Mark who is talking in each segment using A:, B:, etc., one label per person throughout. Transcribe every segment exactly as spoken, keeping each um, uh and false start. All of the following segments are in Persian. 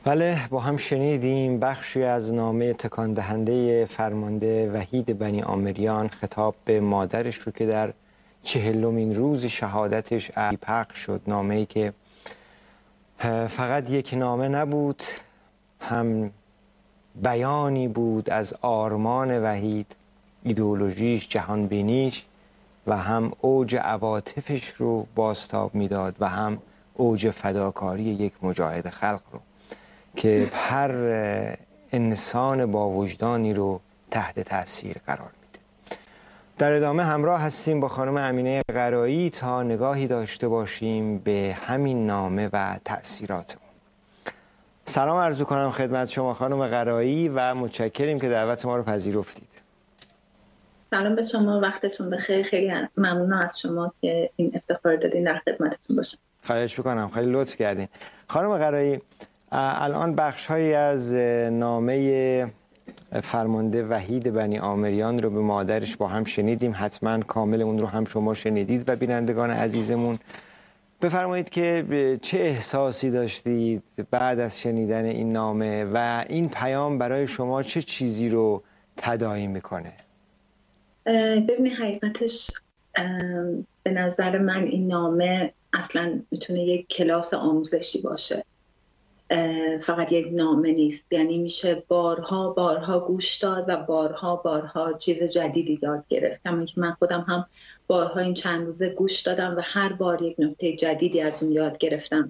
A: بله، با هم شنیدیم بخشی از نامه تکان دهنده فرمانده وحید بنی عامریان خطاب به مادرش رو که در چهلمین روز شهادتش پخش شد. نامه‌ای که فقط یک نامه نبود، هم بیانی بود از آرمان وحید، ایدئولوژیش، جهانبینیش، و هم اوج عواطفش رو بازتاب میداد و هم اوج فداکاری یک مجاهد خلق رو که هر انسان با وجدانی رو تحت تاثیر قرار میده. در ادامه همراه هستیم با خانم امینه قرایی تا نگاهی داشته باشیم به همین نامه و تأثیرات اون. سلام عرض می‌کنم خدمت شما خانم قرایی و متشکریم که دعوت ما رو پذیرفتید.
B: سلام به شما، وقتتون بخیر. خیلی ممنونم از شما که این افتخار دادین در خدمتتون باشم.
A: خواهش می‌کنم، خیلی لطف کردین. خانم قرایی، الان بخش‌هایی از نامه فرمانده وحید بنی عامریان رو به مادرش با هم شنیدیم. حتما کامل اون رو هم شما شنیدید و بینندگان عزیزمون. بفرمایید که چه احساسی داشتید بعد از شنیدن این نامه و این پیام برای شما چه چیزی رو تداعی میکنه؟
B: ببینید، حقیقتش به نظر من این نامه اصلا میتونه یک کلاس آموزشی باشه، فقط یک نامه نیست. یعنی میشه بارها بارها گوش داد و بارها بارها چیز جدیدی یاد گرفت. همون که من خودم هم بارها این چند روزه گوش دادم و هر بار یک نکته جدیدی از اون یاد گرفتم.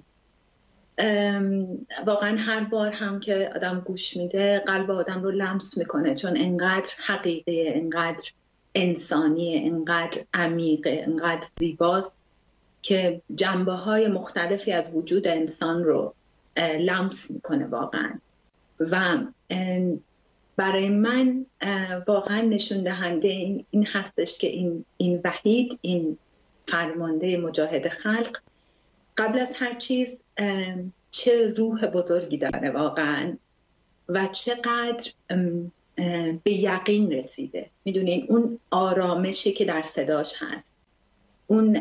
B: واقعا هر بار هم که آدم گوش میده قلب آدم رو لمس میکنه، چون انقدر حقیقیه، انقدر انسانیه، انقدر عمیقه، انقدر زیباست که جنبه های مختلفی از وجود انسان رو لمس میکنه واقعا. و برای من واقعا نشون دهنده این هستش که این این وحید، این فرمانده مجاهد خلق، قبل از هر چیز چه روح بزرگی داره واقعا و چقدر به یقین رسیده. میدونین اون آرامشی که در صداش هست، اون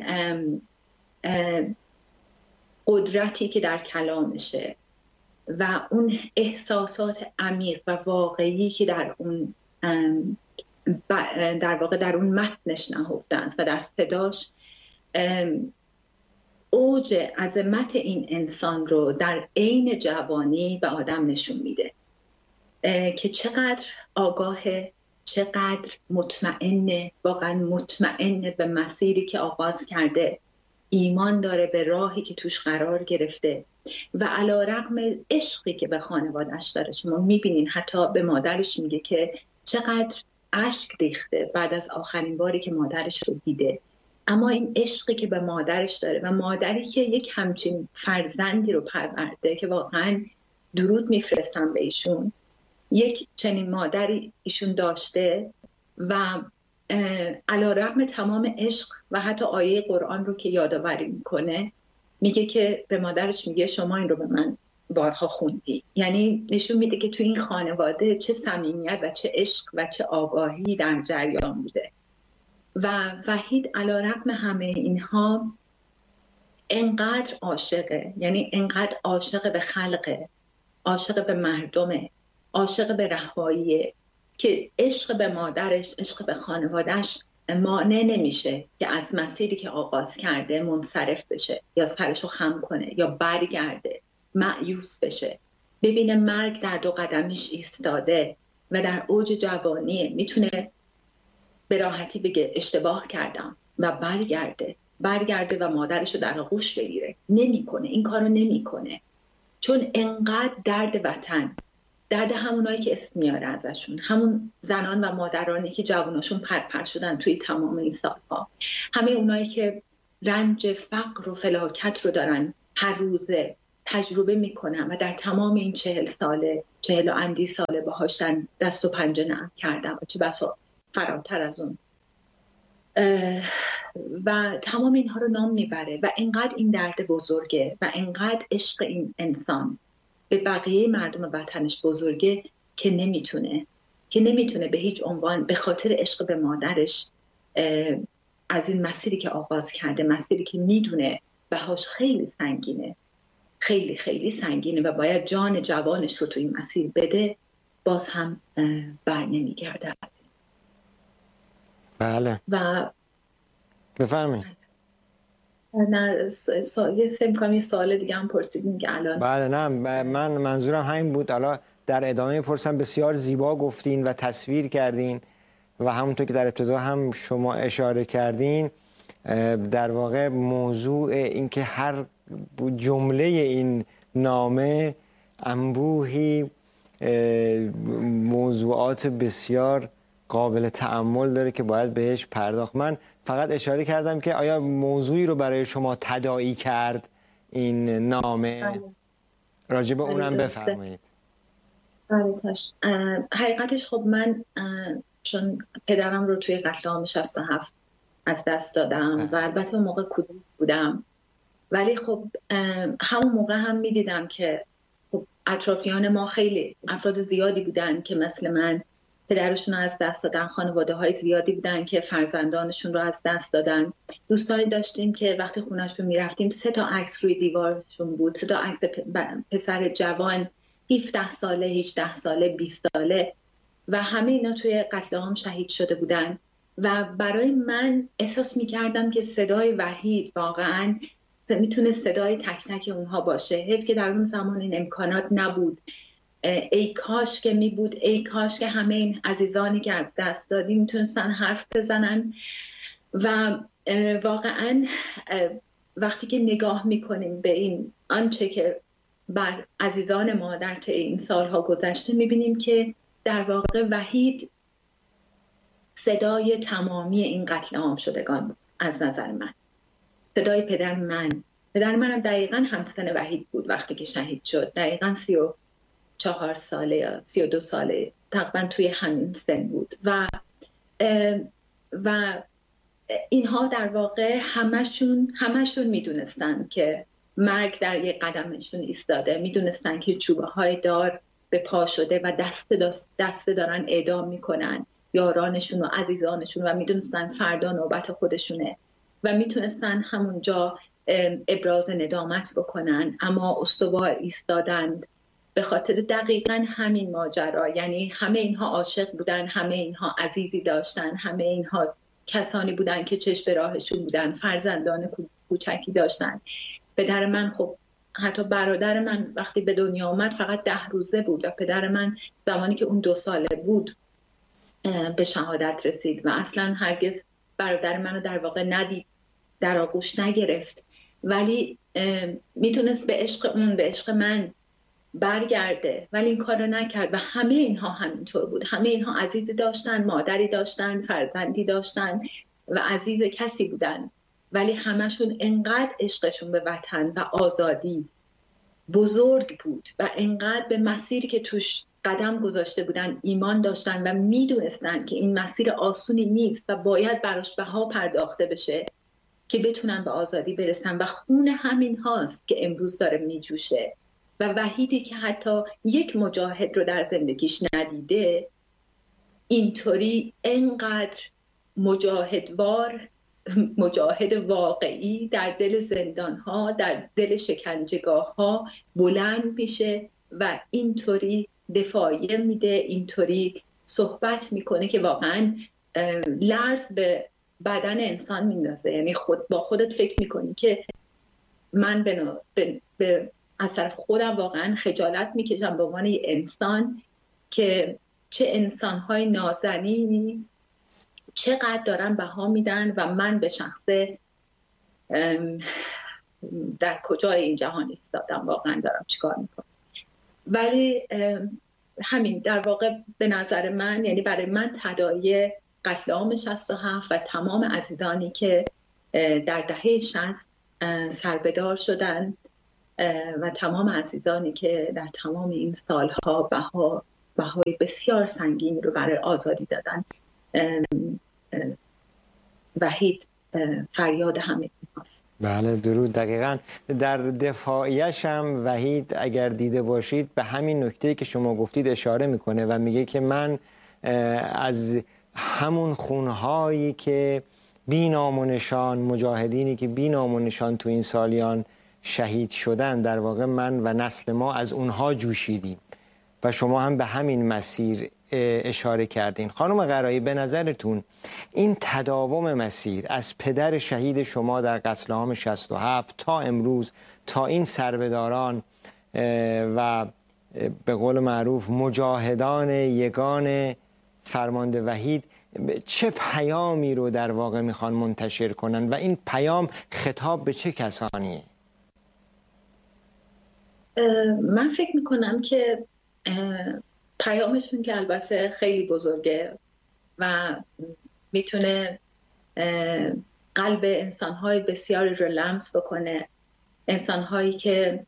B: قدرتی که در کلامشه و اون احساسات عمیق و واقعی که در اون در واقع در اون متنش نهفته است و در صداش اوج عظمت این انسان رو در عین جوانی به آدم نشون میده که چقدر آگاهه، چقدر مطمئنه، واقعا مطمئنه به مسیری که آغاز کرده، ایمان داره به راهی که توش قرار گرفته و علیرغم عشقی که به خانواده‌اش داره. شما میبینین حتی به مادرش میگه که چقدر اشک ریخته بعد از آخرین باری که مادرش رو دیده، اما این عشقی که به مادرش داره و مادری که یک همچین فرزندی رو پرورده که واقعا درود میفرستم به ایشون، یک چنین مادری ایشون داشته و علیرغم تمام عشق و حتی آیه قرآن رو که یادآوری میکنه، میگه که به مادرش میگه شما این رو به من بارها خوندی. یعنی نشون میده که تو این خانواده چه صمیمیت و چه عشق و چه آگاهی در جریان بوده. و وحید علیرغم همه اینها انقدر عاشقه، یعنی انقدر عاشق به خلقه، عاشق به مردمه، عاشق به رهاییه که عشق به مادرش، عشق به خانوادهش مانع نمیشه که از مسیری که آغاز کرده منصرف بشه یا سرشو خم کنه یا برگرده، مایوس بشه، ببینه مرگ در دو قدمیش ایستاده و در اوج جوانیه، میتونه به راحتی بگه اشتباه کردم و برگرده برگرده و مادرشو در آغوش بگیره. نمیکنه، این کارو نمیکنه، چون انقدر درد وطن، درد همونایی که اسم میاره ازشون، همون زنان و مادرانی که جواناشون پرپر شدن توی تمام این سالها، همه اونایی که رنج فقر و فلاکت رو دارن هر روزه تجربه میکنن و در تمام این چهل ساله چهل و اندی ساله باهاشتن دست و پنجه نرم کردن و چه بسا فراتر از اون و تمام اینها رو نام میبره و اینقدر این درد بزرگه و اینقدر عشق این انسان به بقیه مردم وطنش بزرگه که نمیتونه که نمیتونه به هیچ عنوان به خاطر عشق به مادرش از این مسیری که آغاز کرده، مسیری که میدونه بهاش خیلی سنگینه، خیلی خیلی سنگینه و باید جان جوانش رو تو این مسیر بده، باز هم بر نمیگرده.
A: بله
B: و
A: بفرمایید.
B: نه سوال فکر کنم یه سوال دیگه هم پرسیدین که الان.
A: بله نه من منظورم همین بود. حالا در ادامه پرسم بسیار زیبا گفتین و تصویر کردین و همونطور که در ابتدا هم شما اشاره کردین، در واقع موضوع این که هر جمله این نامه انبوهی موضوعات بسیار قابل تأمل داره که باید بهش پرداخت. من فقط اشاره کردم که آیا موضوعی رو برای شما تداعی کرد این نامه؟ راجع به اونم بفرمایید.
B: حقیقتش خب من چون پدرم رو توی قتل عام شصت و هفت از دست دادم و البته اون موقع کودک بودم، ولی خب همون موقع هم میدیدم که خب اطرافیان ما خیلی افراد زیادی بودن که مثل من پدرشون رو از دست دادن، خانواده های زیادی بودن که فرزندانشون رو از دست دادن. دوستانی داشتیم که وقتی خونه‌شون میرفتیم سه تا عکس روی دیوارشون بود، سه تا عکس پسر جوان هفده ساله، هجده ساله، بیست ساله و همه اینا توی قتل عام شهید شده بودن و برای من احساس میکردم که صدای وحید واقعاً میتونه صدای تک تک اونها باشه. حیف که در اون زمان این امکانات نبود. ای کاش که می بود، ای کاش که همه این عزیزانی که از دست دادیم میتونستن حرف بزنن. و واقعا وقتی که نگاه میکنیم به این آنچه که بر عزیزان ما در طی این سالها گذشته، میبینیم که در واقع وحید صدای تمامی این قتل عام شدگان بود. از نظر من صدای پدر من پدر منم دقیقاً همسن وحید بود وقتی که شهید شد، دقیقاً سی و چهار ساله یا سی و دو ساله، تقریبا توی همین سن بود و و اینها در واقع همشون همشون میدونستن که مرگ در یک قدمشون ایستاده، میدونستن که چوبه های دار به پا شده و دست دست دارن اعدام میکنن یارانشون و عزیزانشون و میدونستن فردا نوبت خودشونه و میتونستن همونجا ابراز ندامت بکنن، اما استوار ایستادند به خاطر دقیقاً همین ماجرا. یعنی همه اینها عاشق بودن، همه اینها عزیزی داشتن، همه اینها کسانی بودن که چشم به راهشون بودن، فرزندان کوچکی داشتن. پدر من خب حتی برادر من وقتی به دنیا آمد فقط ده روزه بود و پدر من زمانی که اون دو ساله بود به شهادت رسید و اصلا هرگز برادر منو در واقع ندید، در آغوش نگرفت، ولی میتونست به عشق اون، به عشق من برگرده، ولی این کارو نکرد و همه اینها همینطور بود. همه اینها عزیزی داشتن، مادری داشتن، فرزندی داشتن و عزیز کسی بودن، ولی همشون انقدر عشقشون به وطن و آزادی بزرگ بود و انقدر به مسیری که توش قدم گذاشته بودن ایمان داشتن و میدونستن که این مسیر آسونی نیست و باید براش بها پرداخته بشه که بتونن به آزادی برسن و خون همین هاست که امروز داره میجوشه. و وحیدی که حتی یک مجاهد رو در زندگیش ندیده اینطوری انقدر مجاهدوار، مجاهد واقعی در دل زندانها، در دل شکنجهگاه ها بلند میشه و اینطوری دفاعیه میده، اینطوری صحبت میکنه که واقعا لرز به بدن انسان میندازه. یعنی خود با خودت فکر میکنی که من به, به, به از طرف خودم واقعا خجالت میکشم به عنوان یه انسان که چه انسانهای نازنینی چقدر دارن بها میدن و من به شخصه در کجای این جهان ایستادم، واقعا دارم چیکار میکنم. ولی همین در واقع به نظر من، یعنی برای من تداعی قتل عام شصت و هفت و تمام عزیزانی که در دهه شصت سربدار شدن و تمام عزیزانی که در تمام این سالها بها بهای بسیار سنگین رو برای آزادی دادن، وحید فریاد همه هاست.
A: بله درود. دقیقاً در دفاعیش هم وحید اگر دیده باشید به همین نکته‌ای که شما گفتید اشاره میکنه و میگه که من از همون خونهایی که بی نام و نشان، مجاهدینی که بی نام و نشان تو این سالیان شهید شدن در واقع من و نسل ما از اونها جوشیدیم و شما هم به همین مسیر اشاره کردین. خانم قرایی، به نظرتون این تداوم مسیر از پدر شهید شما در قتل عام شصت و هفت تا امروز، تا این سربداران و به قول معروف مجاهدان یگان فرمانده وحید، چه پیامی رو در واقع میخوان منتشر کنن و این پیام خطاب به چه کسانیه؟
B: من فکر میکنم که پیامشون که البته خیلی بزرگه و میتونه قلب انسانهای بسیاری رو لمس بکنه، انسانهایی که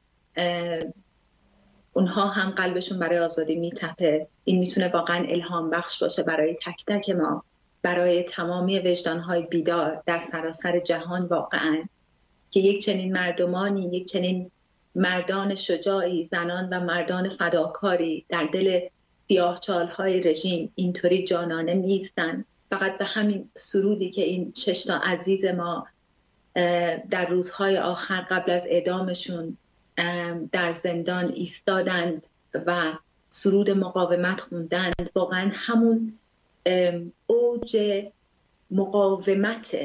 B: اونها هم قلبشون برای آزادی میتپه. این میتونه واقعا الهام بخش باشه برای تک تک ما، برای تمامی وجدانهای بیدار در سراسر جهان واقعا، که یک چنین مردمانی، یک چنین مردان شجاعی، زنان و مردان فداکاری در دل سیاهچال‌های رژیم اینطوری جانانه میستن. فقط به همین سرودی که این شش تا عزیز ما در روزهای آخر قبل از اعدامشون در زندان ایستادند و سرود مقاومت خوندند، واقعا همون اوج مقاومت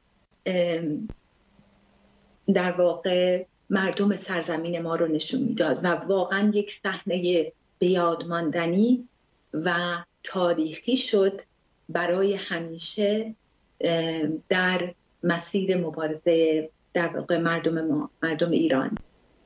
B: در واقع مردم سرزمین ما رو نشون میداد و واقعا یک صحنه بیادماندنی و تاریخی شد برای همیشه در مسیر مبارزه در واقع مردم ما، مردم ایران.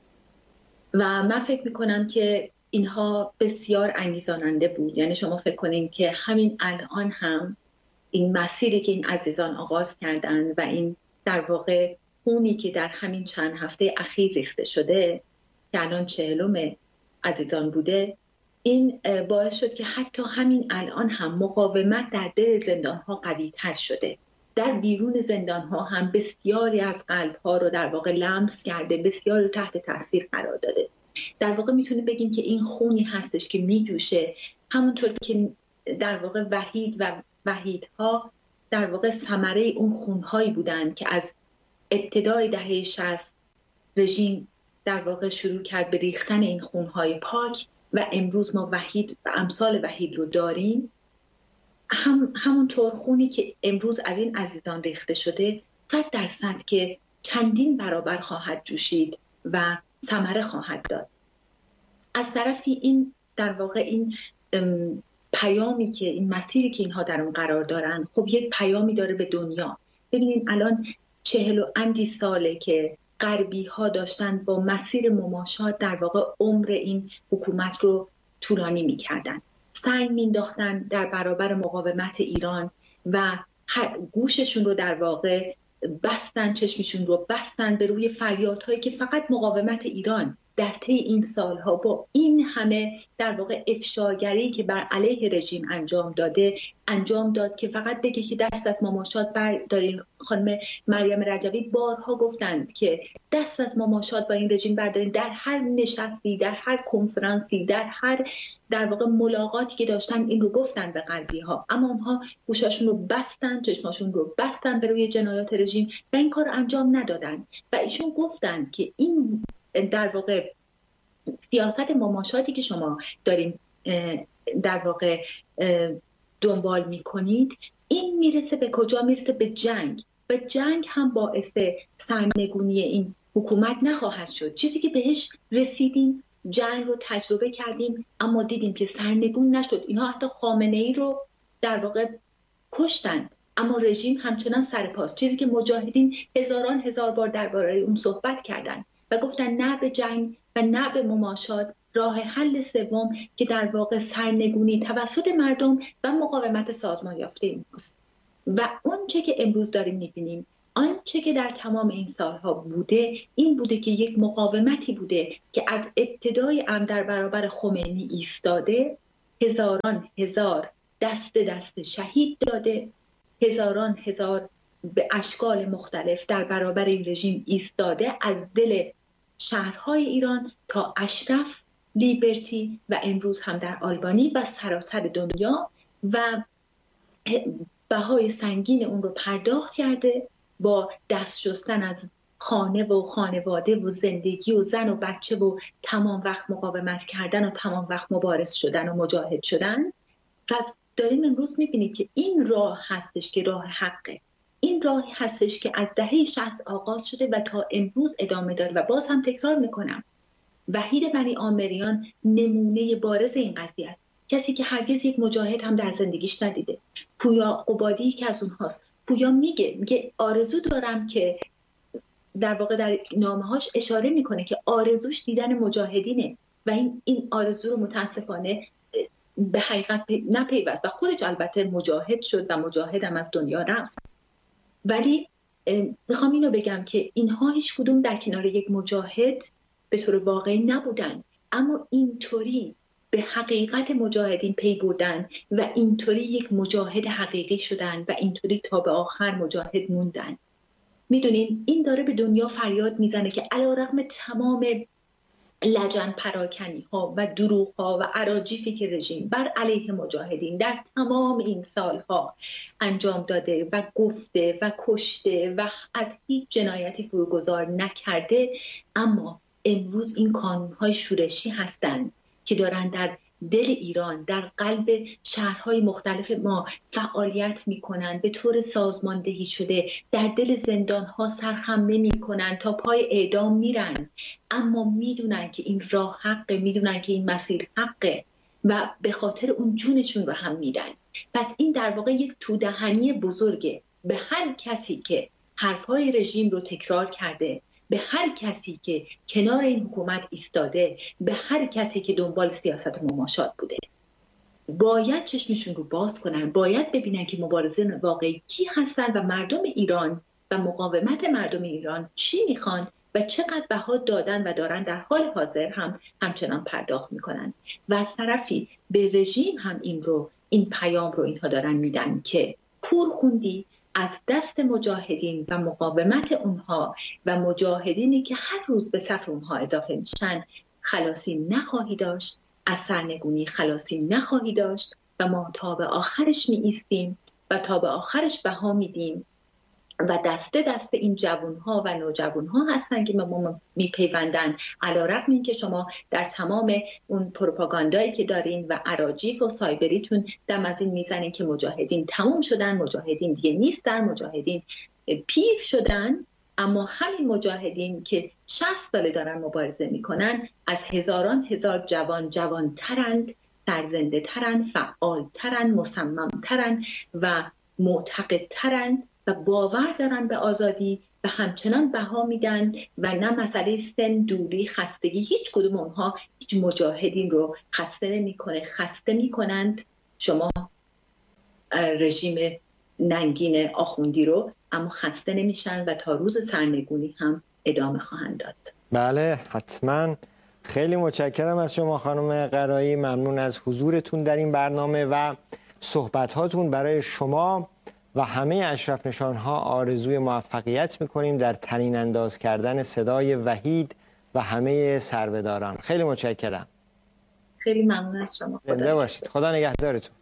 B: و من فکر میکنم که اینها بسیار انگیزاننده بود. یعنی شما فکر کنین که همین الان هم این مسیری که این عزیزان آغاز کردن و این در واقع خونی که در همین چند هفته اخیر ریخته شده که الان چهلم عزیزان بوده، این باعث شد که حتی همین الان هم مقاومت در دل زندان‌ها قوی‌تر شده. در بیرون زندان‌ها هم بسیاری از قلب‌ها رو در واقع لمس کرده، بسیاری رو تحت تاثیر قرار داده. در واقع میتونه بگیم که این خونی هستش که میجوشه، همونطور که در واقع وحید و وحیدها در واقع ثمره اون خونهایی بودند که از ابتدای دهه شصت رژیم در واقع شروع کرد به ریختن این خونهای پاک و امروز ما وحید و امثال وحید رو داریم. هم همونطور خونی که امروز از این عزیزان ریخته شده صد درصد که چندین برابر خواهد جوشید و ثمره خواهد داد. از طرفی این در واقع این پیامی که این مسیری که اینها در اون قرار دارن، خب یک پیامی داره به دنیا. ببینید الان چهل و اندی ساله که غربی ها داشتن با مسیر مماشات در واقع عمر این حکومت رو طولانی می‌کردن، سعی می‌انداختن در برابر مقاومت ایران و گوششون رو در واقع بستن، چشمشون رو بستن به روی فریادهایی که فقط مقاومت ایران در طی این سالها با این همه در واقع افشاگری که بر علیه رژیم انجام داده انجام داد که فقط بگه که دست از مماشات بردارین. خانم مریم رجوی بارها گفتند که دست از مماشات با این رژیم بردارین. در هر نشستی، در هر کنفرانسی، در هر در واقع ملاقاتی که داشتن این رو گفتن به غربی ها، اما اونها گوشاشون رو بستن، چشماشون رو بستن به روی جنایات رژیم و این کار انجام ندادن. و ایشون گفتن که این در واقع سیاست مماشاتی که شما دارین در واقع دنبال میکنید، این میرسه به کجا؟ میرسه به جنگ و جنگ هم باعث سرنگونی این حکومت نخواهد شد. چیزی که بهش رسیدیم، جنگ رو تجربه کردیم اما دیدیم که سرنگون نشد. اینها حتی خامنه‌ای رو در واقع کشتن اما رژیم همچنان سرپاست. چیزی که مجاهدین هزاران هزار بار درباره اون صحبت کردن و گفتن نه به جنگ و نه به مماشات. راه حل سوم که در واقع سرنگونی توسط مردم و مقاومت سازمان یافته ماست. و اون چه که امروز داریم می‌بینیم، آنچه که در تمام این سالها بوده، این بوده که یک مقاومتی بوده که از ابتدای امر در برابر خمینی ایستاده، هزاران هزار دست دست شهید داده، هزاران هزار به اشکال مختلف در برابر این رژیم ایستاده، از دل شهرهای ایران تا اشرف، لیبرتی و امروز هم در آلبانی و سراسر دنیا و بهای سنگین اون رو پرداخت کرده با دست شستن از خانه و خانواده و زندگی و زن و بچه و تمام وقت مقاومت کردن و تمام وقت مبارز شدن و مجاهد شدن. پس داریم امروز میبینید که این راه هستش که راه حقه، این راه هستش که از دهه شصت آغاز شده و تا امروز ادامه داره. و باز هم تکرار میکنم، وحید بنی آمریان نمونه بارز این قضیه است. کسی که هرگز یک مجاهد هم در زندگیش ندیده. پویا قبادی که از اونهاست. پویا میگه میگه آرزو دارم که، در واقع در نامه‌هاش اشاره میکنه که آرزوش دیدن مجاهدینه و این این آرزو رو متاسفانه به حقیقت نپیوست و خودش البته مجاهد شد و مجاهد هم از دنیا رفت. ولی میخوام اینو بگم که اینها هیچ کدوم در کنار یک مجاهد به طور واقعی نبودن، اما اینطوری به حقیقت مجاهدین پی بردن و اینطوری یک مجاهد حقیقی شدن و اینطوری تا به آخر مجاهد موندن. میدونین این داره به دنیا فریاد میزنه که علیرغم تمام لجن پراکنی ها و دروغ ها و اراجیفی که رژیم بر علیه مجاهدین در تمام این سالها انجام داده و گفته و کشته و از هیچ جنایتی فروگذار نکرده، اما امروز این کانون‌های شورشی هستند که دارن در دل ایران، در قلب شهرهای مختلف ما فعالیت میکنن، به طور سازماندهی شده در دل زندانها سرخم نمیکنن، تا پای اعدام میرن، اما میدونن که این راه حقه، میدونن که این مسیر حقه و به خاطر اون جونشون رو هم میدن. پس این در واقع یک تودهنی بزرگه به هر کسی که حرفهای رژیم رو تکرار کرده، به هر کسی که کنار این حکومت ایستاده، به هر کسی که دنبال سیاست مماشات بوده. باید چشمشون رو باز کنن، باید ببینن که مبارزین واقعی کی هستن و مردم ایران و مقاومت مردم ایران چی میخوان و چقدر بها دادن و دارن در حال حاضر هم همچنان پرداخت میکنن. و از طرفی به رژیم هم این رو، این پیام رو اینها دارن میدن که کور خوندی، از دست مجاهدین و مقاومت اونها و مجاهدینی که هر روز به صف اونها اضافه میشن خلاصی نخواهی داشت، از سرنگونی خلاصی نخواهی داشت و ما تا به آخرش می ایستیم و تا به آخرش بها میدیم. و دسته دسته این جوانها و نوجوانها هستن که ما میپیوندن، علیرغم این که شما در تمام اون پروپاگاندایی که دارین و اراجیف و سایبریتون دم از این میزنین که مجاهدین تموم شدن، مجاهدین دیگه نیستن، مجاهدین پیر شدن، اما همین مجاهدین که شصت ساله دارن مبارزه میکنن از هزاران هزار جوان جوان ترند، سرزنده ترند، فعال ترند، مصمم ترند و معتقد ترند و باور دارن به آزادی و همچنان بها میدن و نه مسئله سن، دوری، خستگی، هیچ کدوم اونها هیچ مجاهدین رو خسته نمیکنه. خسته میکنند شما رژیم ننگین آخوندی رو، اما خسته نمیشن و تا روز سرنگونی هم ادامه خواهند داد.
A: بله حتما. خیلی متشکرم از شما خانم قرایی، ممنون از حضورتون در این برنامه و صحبتاتون. برای شما و همه اشرف نشانها آرزوی موفقیت میکنیم در طنین انداز کردن صدای وحید و همه سربداران. خیلی متشکرم.
B: خیلی ممنون از شما.
A: زنده باشید. خدا نگهدارتون.